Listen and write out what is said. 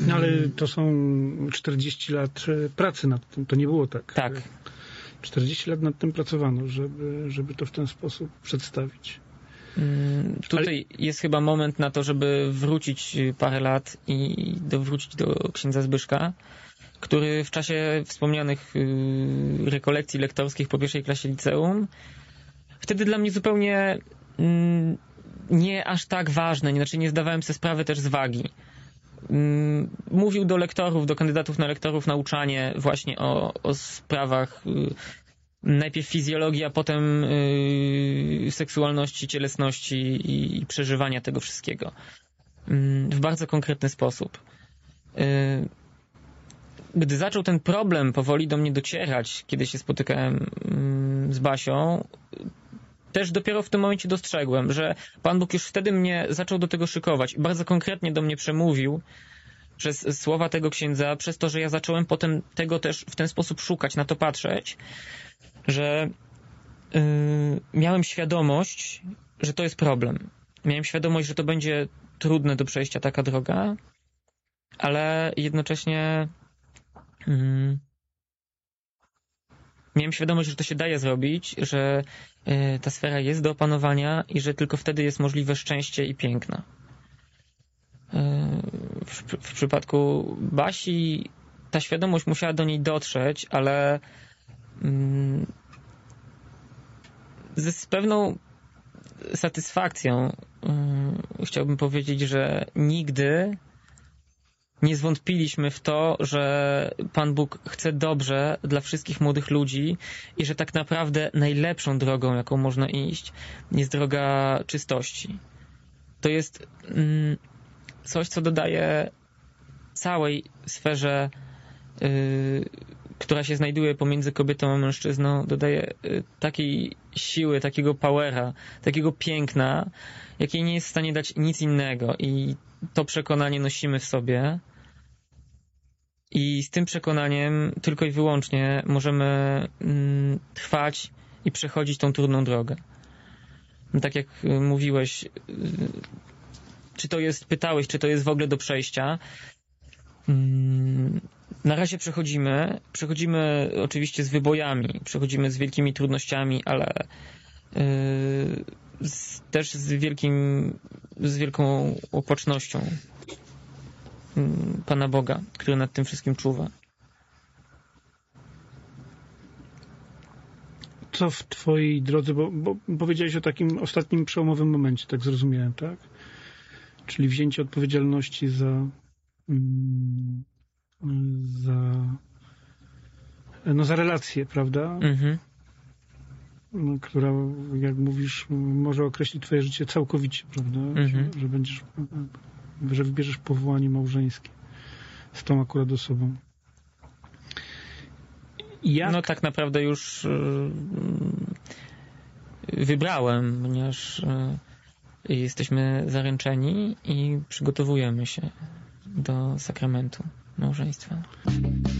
No ale to są 40 lat pracy nad tym. To nie było tak. Tak. 40 lat nad tym pracowano, żeby to w ten sposób przedstawić. Tutaj jest chyba moment na to, żeby wrócić parę lat i wrócić do księdza Zbyszka, który w czasie wspomnianych rekolekcji lektorskich po pierwszej klasie liceum, wtedy dla mnie zupełnie nie aż tak ważne, znaczy nie zdawałem sobie sprawy też z wagi. Mówił do lektorów, do kandydatów na lektorów nauczanie właśnie o sprawach najpierw fizjologii, a potem seksualności, cielesności i przeżywania tego wszystkiego. W bardzo konkretny sposób. Gdy zaczął ten problem powoli do mnie docierać, kiedy się spotykałem z Basią, też dopiero w tym momencie dostrzegłem, że Pan Bóg już wtedy mnie zaczął do tego szykować. Bardzo konkretnie do mnie przemówił przez słowa tego księdza, przez to, że ja zacząłem potem tego też w ten sposób szukać, na to patrzeć, że miałem świadomość, że to jest problem. Miałem świadomość, że to będzie trudne do przejścia taka droga, ale jednocześnie miałem świadomość, że to się daje zrobić, że ta sfera jest do opanowania i że tylko wtedy jest możliwe szczęście i piękno. W przypadku Basi ta świadomość musiała do niej dotrzeć, ale z pewną satysfakcją chciałbym powiedzieć, że nigdy nie zwątpiliśmy w to, że Pan Bóg chce dobrze dla wszystkich młodych ludzi i że tak naprawdę najlepszą drogą, jaką można iść, jest droga czystości. To jest coś, co dodaje całej sferze, która się znajduje pomiędzy kobietą a mężczyzną, dodaje takiej siły, takiego powera, takiego piękna, jakiej nie jest w stanie dać nic innego. I to przekonanie nosimy w sobie. I z tym przekonaniem tylko i wyłącznie możemy trwać i przechodzić tą trudną drogę. Tak jak mówiłeś, pytałeś, czy to jest w ogóle do przejścia. Na razie przechodzimy oczywiście z wybojami, przechodzimy z wielkimi trudnościami, ale też z wielką opatrznością Pana Boga, który nad tym wszystkim czuwa. Co w twojej drodze, bo powiedziałeś o takim ostatnim przełomowym momencie, tak zrozumiałem, tak? Czyli wzięcie odpowiedzialności za relację, prawda? Mhm. Która, jak mówisz, może określić twoje życie całkowicie, prawda? Mhm. Że wybierzesz powołanie małżeńskie z tą akurat osobą. No tak naprawdę już wybrałem, ponieważ jesteśmy zaręczeni i przygotowujemy się do sakramentu małżeństwa.